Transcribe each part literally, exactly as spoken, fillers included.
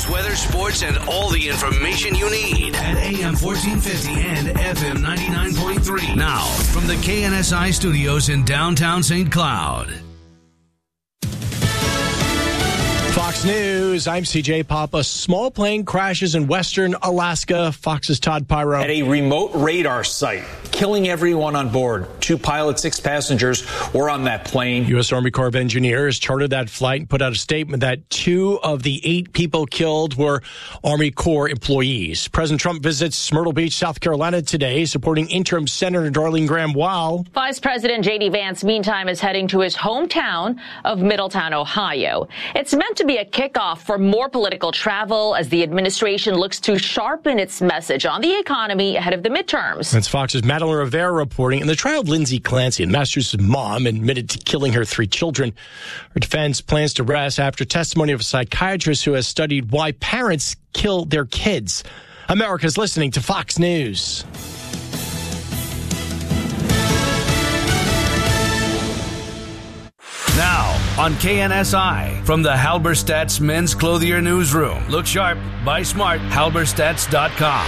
news, weather, sports, and all the information you need at A M fourteen fifty and F M ninety-nine point three. Now, from the K N S I studios in downtown Saint Cloud. Fox News, I'm C J Papa. Small plane crashes in western Alaska. Fox's Todd Pyro. At a remote radar site, killing everyone on board. Two pilots, six passengers were on that plane. U S Army Corps of Engineers chartered that flight and put out a statement that two of the eight people killed were Army Corps employees. President Trump visits Myrtle Beach, South Carolina today, supporting interim Senator Darlene Graham while Vice President J D Vance, meantime, is heading to his hometown of Middletown, Ohio. It's meant to be a kickoff for more political travel as the administration looks to sharpen its message on the economy ahead of the midterms. That's Fox's Madeline Rivera reporting. In the trial of Lindsay Clancy, and Massachusetts mom admitted to killing her three children. Her defense plans to rest after testimony of a psychiatrist who has studied why parents kill their kids. America's listening to Fox News. Now, on K N S I, from the Halberstadt's Men's Clothier Newsroom. Look sharp, buy smart, halberstadts dot com.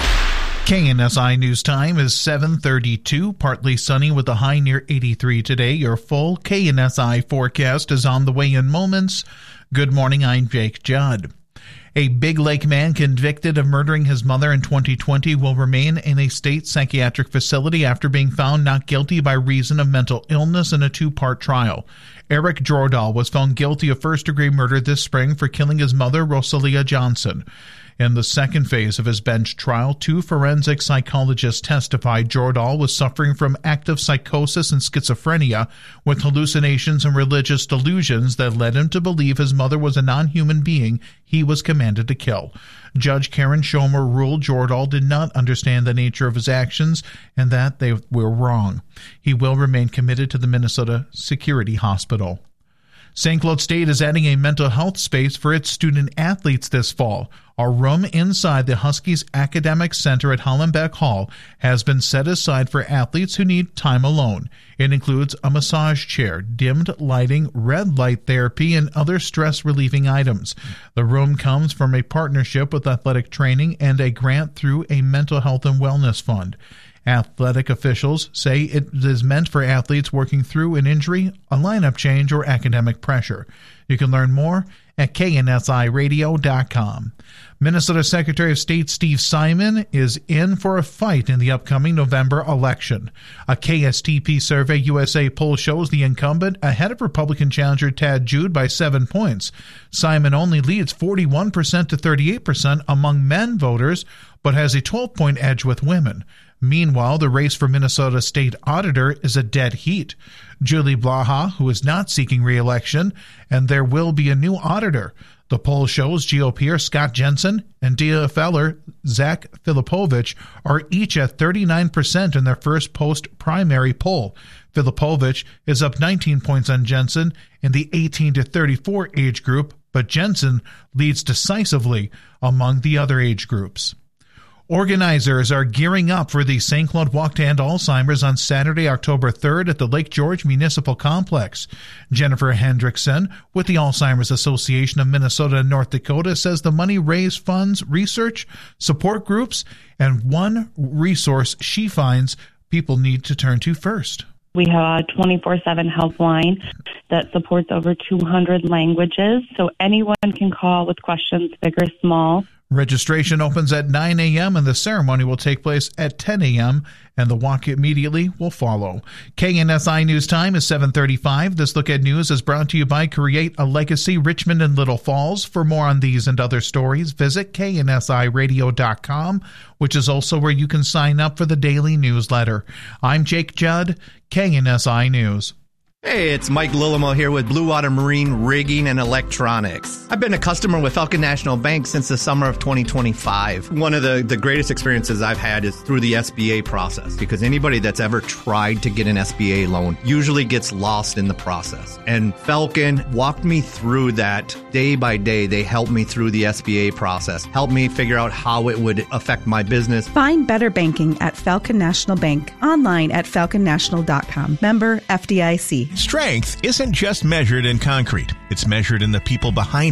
K N S I News Time is seven thirty-two, partly sunny with a high near eighty-three today. Your full K N S I forecast is on the way in moments. Good morning, I'm Jake Judd. A Big Lake man convicted of murdering his mother in twenty twenty will remain in a state psychiatric facility after being found not guilty by reason of mental illness in a two-part trial. Eric Jordahl was found guilty of first-degree murder this spring for killing his mother, Rosalia Johnson. In the second phase of his bench trial, two forensic psychologists testified Jordahl was suffering from active psychosis and schizophrenia with hallucinations and religious delusions that led him to believe his mother was a non-human being he was commanded to kill. Judge Karen Schomer ruled Jordahl did not understand the nature of his actions and that they were wrong. He will remain committed to the Minnesota Security Hospital. Saint Cloud State is adding a mental health space for its student athletes this fall. A room inside the Huskies Academic Center at Hollenbeck Hall has been set aside for athletes who need time alone. It includes a massage chair, dimmed lighting, red light therapy, and other stress-relieving items. The room comes from a partnership with Athletic Training and a grant through a mental health and wellness fund. Athletic officials say it is meant for athletes working through an injury, a lineup change, or academic pressure. You can learn more at K N S I radio dot com. Minnesota Secretary of State Steve Simon is in for a fight in the upcoming November election. A K S T P Survey U S A poll shows the incumbent ahead of Republican challenger Tad Jude by seven points. Simon only leads forty-one percent to thirty-eight percent among men voters, but has a twelve-point edge with women. Meanwhile, the race for Minnesota State Auditor is a dead heat. Julie Blaha, who is not seeking re-election, and there will be a new auditor. The poll shows G O P-er Scott Jensen and D F L-er Zach Filipovich are each at thirty-nine percent in their first post-primary poll. Filipovich is up nineteen points on Jensen in the eighteen to thirty-four age group, but Jensen leads decisively among the other age groups. Organizers are gearing up for the Saint Cloud Walk to End Alzheimer's on Saturday, October third at the Lake George Municipal Complex. Jennifer Hendrickson with the Alzheimer's Association of Minnesota and North Dakota says the money raised funds research, support groups, and one resource she finds people need to turn to first. We have a twenty-four seven helpline that supports over two hundred languages, so anyone can call with questions, big or small. Registration opens at nine a.m. and the ceremony will take place at ten a.m. and the walk immediately will follow. K N S I News Time is seven thirty-five. This Look at News is brought to you by Create a Legacy Richmond and Little Falls. For more on these and other stories, visit K N S I radio dot com, which is also where you can sign up for the daily newsletter. I'm Jake Judd, K N S I News. Hey, it's Mike Lillimo here with Blue Water Marine Rigging and Electronics. I've been a customer with Falcon National Bank since the summer of twenty twenty-five. One of the, the greatest experiences I've had is through the S B A process, because anybody that's ever tried to get an S B A loan usually gets lost in the process. And Falcon walked me through that day by day. They helped me through the S B A process, helped me figure out how it would affect my business. Find better banking at Falcon National Bank, online at falcon national dot com. Member F D I C. Strength isn't just measured in concrete. It's measured in the people behind it.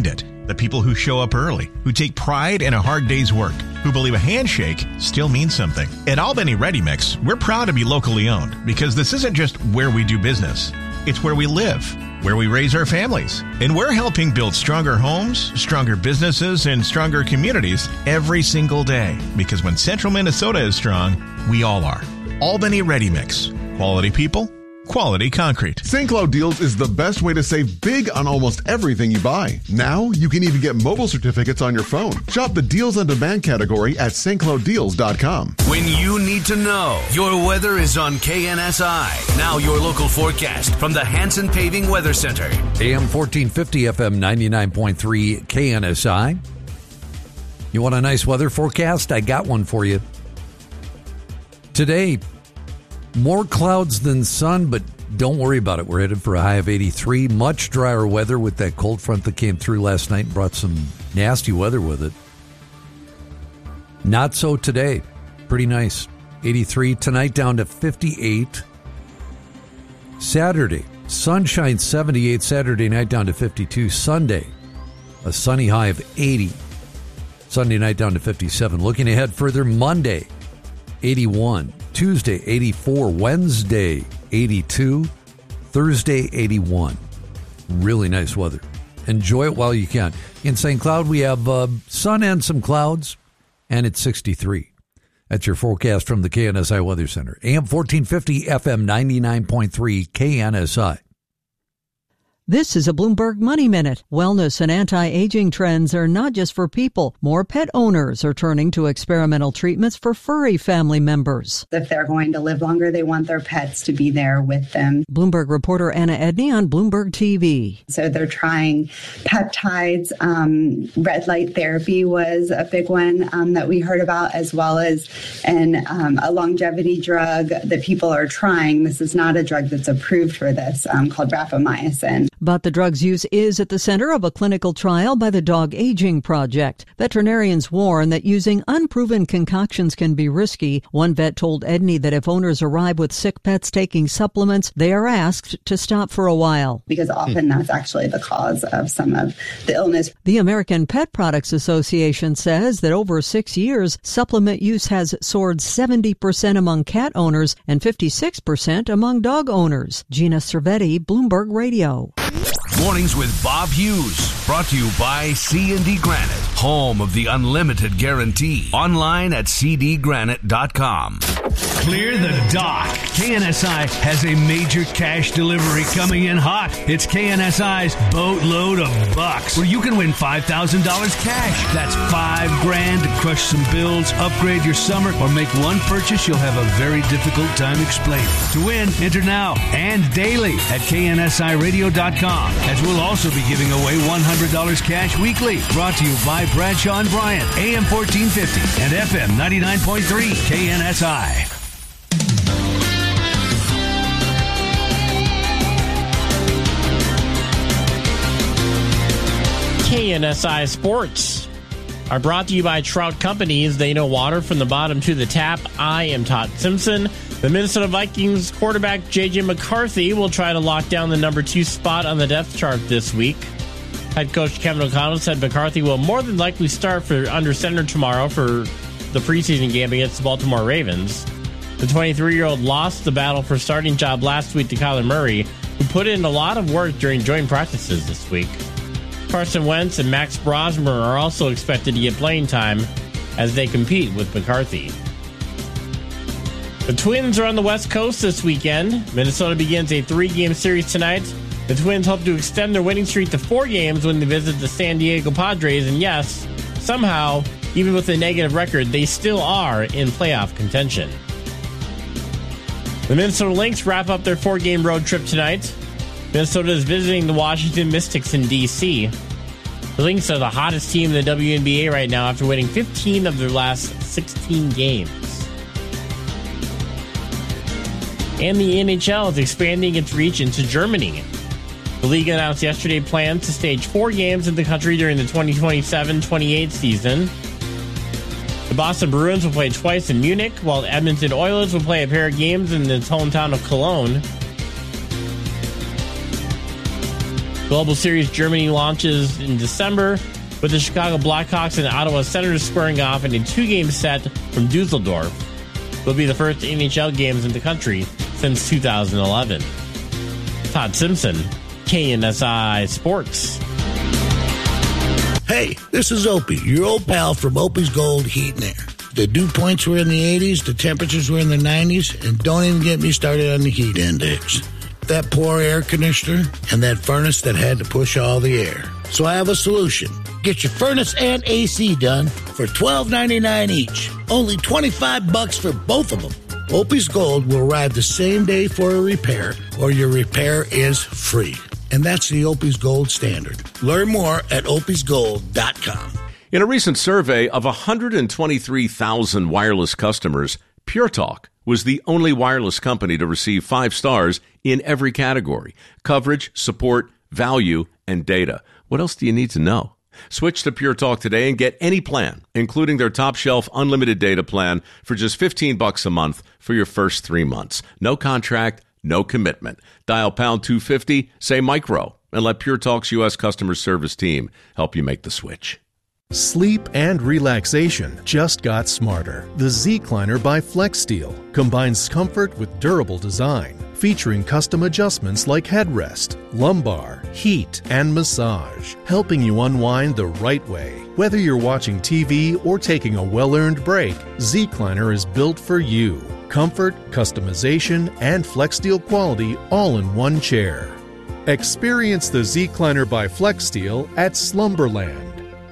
The people who show up early, who take pride in a hard day's work, who believe a handshake still means something. At Albany Ready Mix, we're proud to be locally owned because this isn't just where we do business. It's where we live, where we raise our families. And we're helping build stronger homes, stronger businesses, and stronger communities every single day. Because when Central Minnesota is strong, we all are. Albany Ready Mix. Quality people, quality concrete. Saint Cloud Deals is the best way to save big on almost everything you buy. Now, you can even get mobile certificates on your phone. Shop the Deals on Demand category at S T Cloud Deals dot com. When you need to know, your weather is on K N S I. Now your local forecast from the Hanson Paving Weather Center. A M fourteen fifty, F M ninety-nine point three, K N S I. You want a nice weather forecast? I got one for you. Today, more clouds than sun, but don't worry about it. We're headed for a high of eighty-three. Much drier weather with that cold front that came through last night and brought some nasty weather with it. Not so today. Pretty nice. eighty-three tonight, down to fifty-eight. Saturday, sunshine seventy-eight. Saturday night down to fifty-two. Sunday, a sunny high of eighty. Sunday night down to fifty-seven. Looking ahead further, Monday, eighty-one. Tuesday, eighty-four. Wednesday, eighty-two. Thursday, eighty-one. Really nice weather. Enjoy it while you can. In Saint Cloud, we have uh, sun and some clouds, and it's sixty-three. That's your forecast from the K N S I Weather Center. A M fourteen fifty, F M ninety-nine point three, K N S I. This is a Bloomberg Money Minute. Wellness and anti-aging trends are not just for people. More pet owners are turning to experimental treatments for furry family members. If they're going to live longer, they want their pets to be there with them. Bloomberg reporter Anna Edney on Bloomberg T V. So they're trying peptides. Um, red light therapy was a big one um, that we heard about, as well as an, um, a longevity drug that people are trying. This is not a drug that's approved for this, um, called rapamycin. But the drug's use is at the center of a clinical trial by the Dog Aging Project. Veterinarians warn that using unproven concoctions can be risky. One vet told Edney that if owners arrive with sick pets taking supplements, they are asked to stop for a while. Because often that's actually the cause of some of the illness. The American Pet Products Association says that over six years, supplement use has soared seventy percent among cat owners and fifty-six percent among dog owners. Gina Cervetti, Bloomberg Radio. Mornings with Bob Hughes. Brought to you by C and D Granite, home of the unlimited guarantee. Online at c d granite dot com. Clear the dock. K N S I has a major cash delivery coming in hot. It's K N S I's Boatload of Bucks, where you can win five thousand dollars cash. That's five grand to crush some bills, upgrade your summer, or make one purchase you'll have a very difficult time explaining. To win, enter now and daily at K N S I radio dot com, as we'll also be giving away one hundred dollars cash weekly. Brought to you by Bradshaw and Bryant, A M fourteen fifty and F M ninety-nine point three K N S I. K N S I Sports are brought to you by Trout Companies. They know water from the bottom to the tap. I am Todd Simpson. The Minnesota Vikings quarterback J J McCarthy will try to lock down the number two spot on the depth chart this week. Head coach Kevin O'Connell said McCarthy will more than likely start for under center tomorrow for the preseason game against the Baltimore Ravens. The twenty-three-year-old lost the battle for starting job last week to Kyler Murray, who put in a lot of work during joint practices this week. Carson Wentz and Max Brosmer are also expected to get playing time as they compete with McCarthy. The Twins are on the West Coast this weekend. Minnesota begins a three-game series tonight. The Twins hope to extend their winning streak to four games when they visit the San Diego Padres. And yes, somehow, even with a negative record, they still are in playoff contention. The Minnesota Lynx wrap up their four-game road trip tonight. Minnesota is visiting the Washington Mystics in D C The Lynx are the hottest team in the W N B A right now after winning fifteen of their last sixteen games. And the N H L is expanding its reach into Germany. The league announced yesterday plans to stage four games in the country during the twenty twenty-seven twenty-eight season. The Boston Bruins will play twice in Munich, while the Edmonton Oilers will play a pair of games in its hometown of Cologne. Global Series Germany launches in December. with the Chicago Blackhawks and Ottawa Senators squaring off in a two-game set from Dusseldorf. They'll be the first N H L games in the country since two thousand eleven. Todd Simpson, K N S I Sports. Hey, this is Opie, your old pal from Opie's Gold Heat and Air. The dew points were in the eighties, the temperatures were in the nineties, and don't even get me started on the heat index. That poor air conditioner and that furnace that had to push all the air. So I have a solution. Get your furnace and A C done for twelve ninety-nine each. Only twenty-five bucks for both of them. Opie's Gold will arrive the same day for a repair, or your repair is free. And that's the Opie's Gold standard. Learn more at opies gold dot com. In a recent survey of one hundred twenty-three thousand wireless customers, Pure Talk was the only wireless company to receive five stars in every category: coverage, support, value, and data. What else do you need to know? Switch to Pure Talk today and get any plan, including their top shelf unlimited data plan, for just fifteen bucks a month for your first three months. No contract, no commitment. Dial pound two fifty, say micro, and let Pure Talk's U S customer service team help you make the switch. Sleep and relaxation just got smarter. The Z-Cliner by FlexSteel combines comfort with durable design, featuring custom adjustments like headrest, lumbar, heat, and massage, helping you unwind the right way. Whether you're watching T V or taking a well-earned break, Z-Cliner is built for you. Comfort, customization, and FlexSteel quality all in one chair. Experience the Z-Cliner by FlexSteel at Slumberland.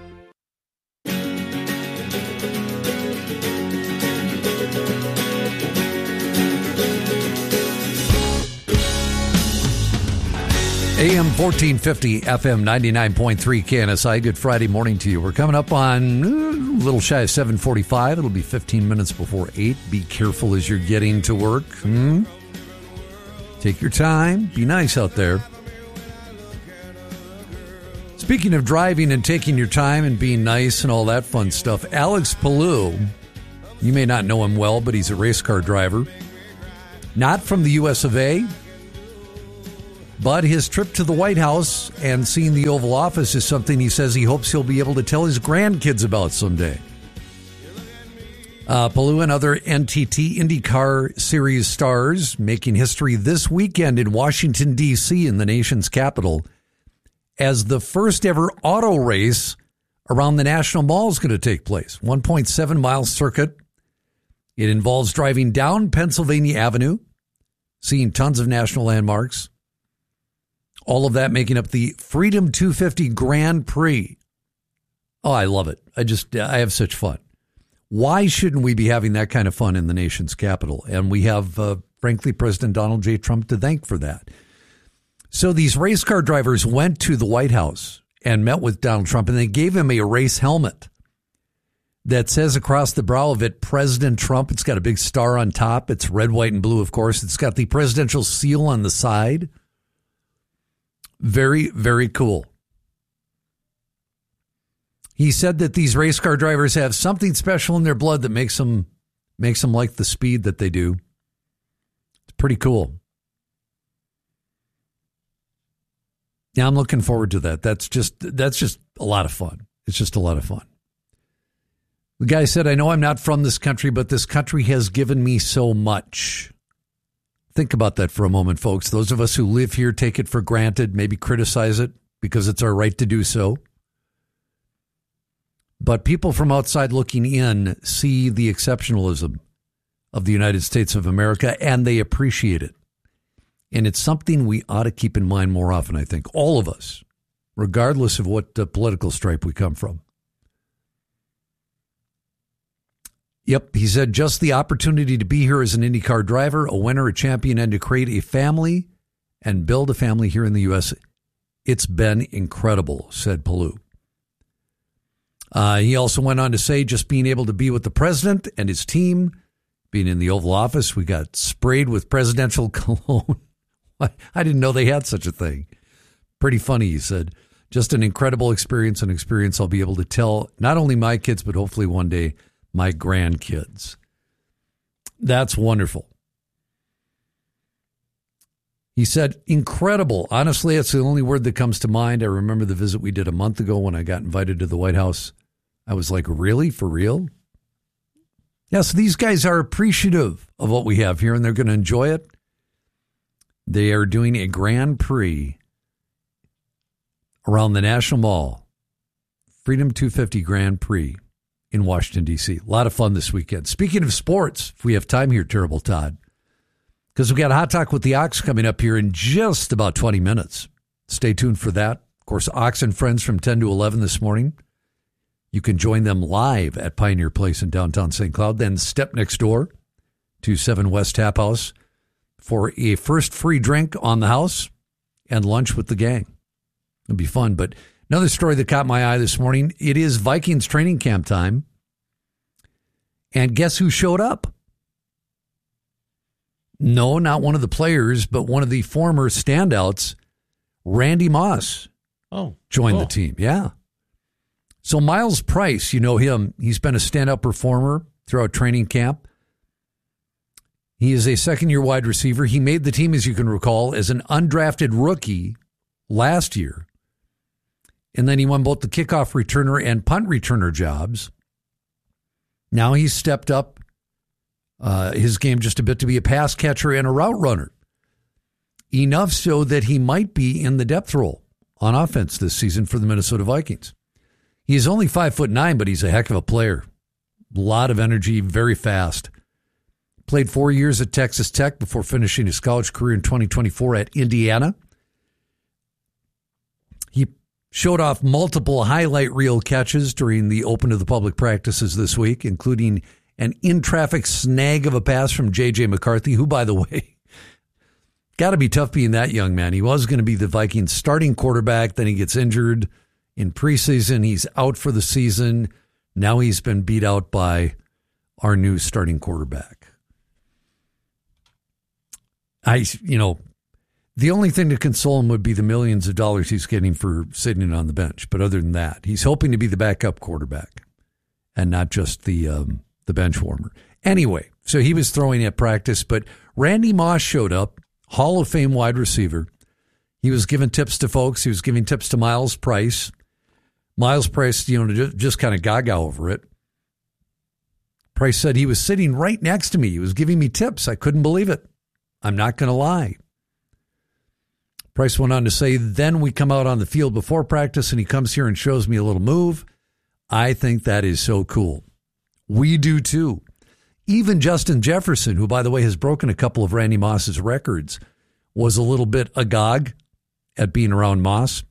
A M fourteen fifty, F M ninety-nine point three K N S I. Good Friday morning to you. We're coming up on a little shy of seven forty-five. It'll be fifteen minutes before eight. Be careful as you're getting to work. Hmm? Take your time. Be nice out there. Speaking of driving and taking your time and being nice and all that fun stuff, Alex Palou, you may not know him well, but he's a race car driver. Not from the U S of A, but his trip to the White House and seeing the Oval Office is something he says he hopes he'll be able to tell his grandkids about someday. Uh, Palou and other N T T IndyCar Series stars making history this weekend in Washington, D C, in the nation's capital, as the first ever auto race around the National Mall is going to take place. one point seven mile circuit. It involves driving down Pennsylvania Avenue, seeing tons of national landmarks. All of that making up the Freedom two fifty Grand Prix. Oh, I love it. I just, I have such fun. Why shouldn't we be having that kind of fun in the nation's capital? And we have, uh, frankly, President Donald J. Trump to thank for that. So these race car drivers went to the White House and met with Donald Trump, and they gave him a race helmet that says across the brow of it, President Trump. It's got a big star on top. It's red, white, and blue, of course. It's got the presidential seal on the side. Very, very cool. He said that these race car drivers have something special in their blood that makes them makes them like the speed that they do. It's pretty cool. Yeah, I'm looking forward to that. That's just that's just a lot of fun. It's just a lot of fun. The guy said, I know I'm not from this country, but this country has given me so much. Think about that for a moment, folks. Those of us who live here take it for granted, maybe criticize it because it's our right to do so. But people from outside looking in see the exceptionalism of the United States of America, and they appreciate it. And it's something we ought to keep in mind more often, I think. All of us, regardless of what uh, political stripe we come from. Yep, he said, just the opportunity to be here as an IndyCar driver, a winner, a champion, and to create a family and build a family here in the U S. It's been incredible, said Palou. Uh, he also went on to say just being able to be with the president and his team, being in the Oval Office, we got sprayed with presidential cologne. I didn't know they had such a thing. Pretty funny, he said. Just an incredible experience, an experience I'll be able to tell not only my kids, but hopefully one day my grandkids. That's wonderful. He said, incredible. Honestly, it's the only word that comes to mind. I remember the visit we did a month ago when I got invited to the White House. I was like, really? For real? Yes, so these guys are appreciative of what we have here, and they're going to enjoy it. They are doing a Grand Prix around the National Mall, Freedom two fifty Grand Prix in Washington, D C A lot of fun this weekend. Speaking of sports, if we have time here, Terrible Todd, because we got a Hot Talk with the Ox coming up here in just about twenty minutes. Stay tuned for that. Of course, Ox and Friends from ten to eleven this morning. You can join them live at Pioneer Place in downtown Saint Cloud. Then step next door to seven West Tap House for a first free drink on the house and lunch with the gang. It'll be fun. But another story that caught my eye this morning, it is Vikings training camp time. And guess who showed up? No, not one of the players, but one of the former standouts, Randy Moss. Oh, joined cool. the team. Yeah. So Miles Price, you know him. He's been a standout performer throughout training camp. He is a second-year wide receiver. He made the team, as you can recall, as an undrafted rookie last year. And then he won both the kickoff returner and punt returner jobs. Now he's stepped up uh, his game just a bit to be a pass catcher and a route runner. Enough so that he might be in the depth role on offense this season for the Minnesota Vikings. He's only five foot nine, but he's a heck of a player. A lot of energy, very fast. Played four years at Texas Tech before finishing his college career in twenty twenty-four at Indiana. He showed off multiple highlight reel catches during the open of the public practices this week, including an in-traffic snag of a pass from J J McCarthy, who, by the way, got to be tough being that young man. He was going to be the Vikings starting quarterback. Then he gets injured in preseason. He's out for the season. Now he's been beat out by our new starting quarterback. I, you know, the only thing to console him would be the millions of dollars he's getting for sitting on the bench. But other than that, he's hoping to be the backup quarterback and not just the um, the bench warmer. Anyway, so he was throwing at practice, but Randy Moss showed up, Hall of Fame wide receiver. He was giving tips to folks. He was giving tips to Miles Price. Miles Price, you know, just, just kind of gaga over it. Price said he was sitting right next to me. He was giving me tips. I couldn't believe it. I'm not going to lie. Price went on to say, then we come out on the field before practice and he comes here and shows me a little move. I think that is so cool. We do too. Even Justin Jefferson, who, by the way, has broken a couple of Randy Moss's records, was a little bit agog at being around Moss.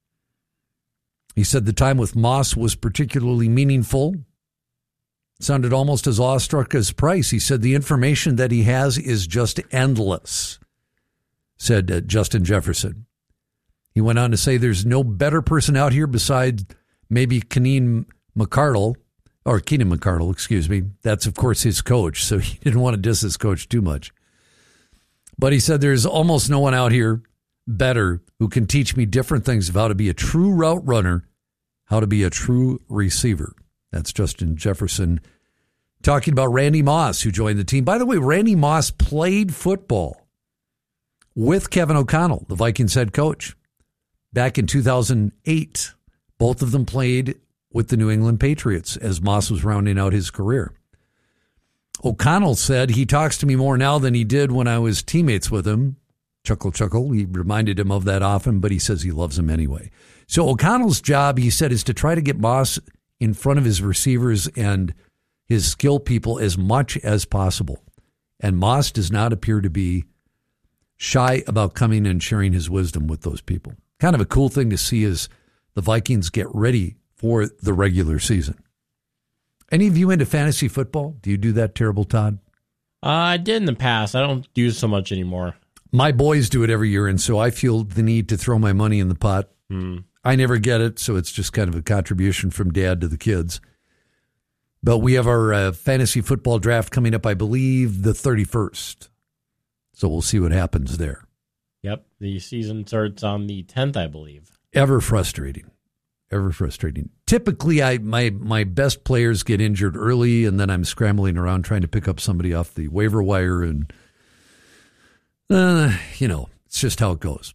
He said the time with Moss was particularly meaningful. Sounded almost as awestruck as Price. He said the information that he has is just endless, said uh, Justin Jefferson. He went on to say there's no better person out here besides maybe Keenan McCardle, or Keenan McCardle, excuse me. That's, of course, his coach, so he didn't want to diss his coach too much. But he said there's almost no one out here better who can teach me different things of how to be a true route runner, how to be a true receiver. That's Justin Jefferson talking about Randy Moss, who joined the team. By the way, Randy Moss played football with Kevin O'Connell, the Vikings head coach, back in two thousand eight. Both of them played with the New England Patriots as Moss was rounding out his career. O'Connell said he talks to me more now than he did when I was teammates with him. Chuckle, chuckle. He reminded him of that often, but he says he loves him anyway. So O'Connell's job, he said, is to try to get Moss in front of his receivers and his skill people as much as possible. And Moss does not appear to be shy about coming and sharing his wisdom with those people. Kind of a cool thing to see as the Vikings get ready for the regular season. Any of you into fantasy football? Do you do that, Terrible Todd? Uh, I did in the past. I don't do so much anymore. My boys do it every year, and so I feel the need to throw my money in the pot. Hmm. I never get it, so it's just kind of a contribution from Dad to the kids. But we have our uh, fantasy football draft coming up, I believe, the thirty-first. So we'll see what happens there. Yep, the season starts on the tenth, I believe. Ever frustrating. Ever frustrating. Typically, I my my best players get injured early, and then I'm scrambling around trying to pick up somebody off the waiver wire. And, uh, you know, It's just how it goes.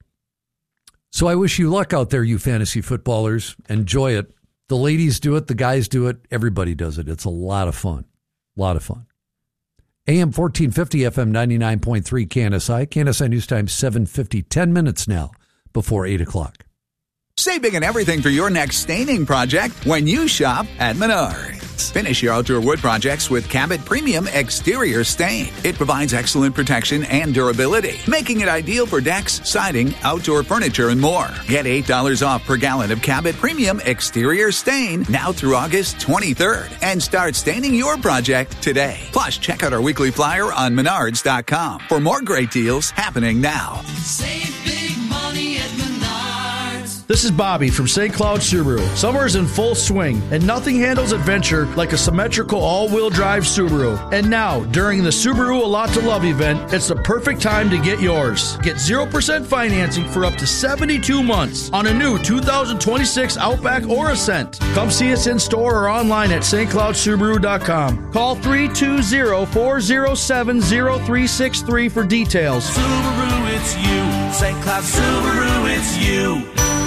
So I wish you luck out there, you fantasy footballers. Enjoy it. The ladies do it. The guys do it. Everybody does it. It's a lot of fun. A lot of fun. A M fourteen fifty, F M ninety-nine point three K N S I. K N S I News Time seven fifty. ten minutes now before eight o'clock. Save big on everything for your next staining project when you shop at Menards. Finish your outdoor wood projects with Cabot Premium Exterior Stain. It provides excellent protection and durability, making it ideal for decks, siding, outdoor furniture, and more. Get eight dollars off per gallon of Cabot Premium Exterior Stain now through August twenty-third and start staining your project today. Plus, check out our weekly flyer on menards dot com for more great deals happening now. Save big money at Menards. This is Bobby from Saint Cloud Subaru. Summer is in full swing, and nothing handles adventure like a symmetrical all-wheel drive Subaru. And now, during the Subaru A Lot to Love event, it's the perfect time to get yours. Get zero percent financing for up to seventy-two months on a new two thousand twenty-six Outback or Ascent. Come see us in store or online at st cloud subaru dot com. Call three two zero, four zero seven, zero three six three for details. Subaru, it's you. Saint Cloud Subaru, it's you.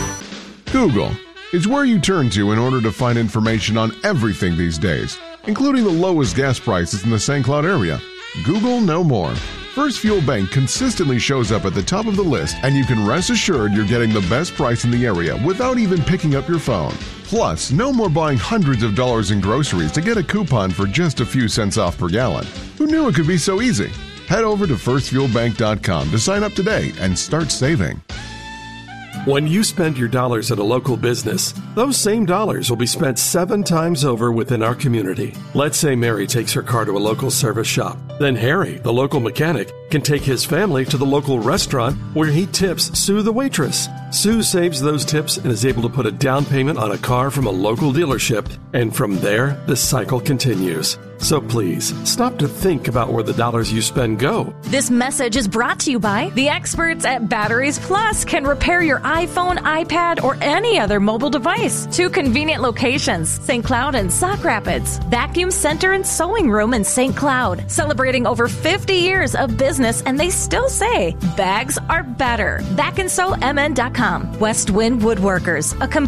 Google is where you turn to in order to find information on everything these days, including the lowest gas prices in the Saint Cloud area. Google no more. First Fuel Bank consistently shows up at the top of the list, and you can rest assured you're getting the best price in the area without even picking up your phone. Plus, no more buying hundreds of dollars in groceries to get a coupon for just a few cents off per gallon. Who knew it could be so easy? Head over to first fuel bank dot com to sign up today and start saving. When you spend your dollars at a local business, those same dollars will be spent seven times over within our community. Let's say Mary takes her car to a local service shop. Then Harry, the local mechanic, can take his family to the local restaurant where he tips Sue the waitress. Sue saves those tips and is able to put a down payment on a car from a local dealership. And from there, the cycle continues. So please, stop to think about where the dollars you spend go. This message is brought to you by the experts at Batteries Plus. Can repair your iPhone, iPad, or any other mobile device. Two convenient locations, Saint Cloud and Sauk Rapids. Vacuum Center and Sewing Room in Saint Cloud. Celebrating over fifty years of business, and they still say bags are better. back and sew m n dot com. West Wind Woodworkers, a